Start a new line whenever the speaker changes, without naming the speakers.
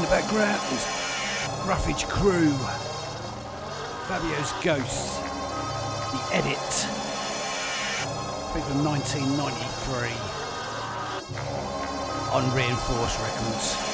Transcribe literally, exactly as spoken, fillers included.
the background. Roughage Crew. Fabio's Ghosts. The Edit. Big from nineteen ninety-three. On Reinforced Records.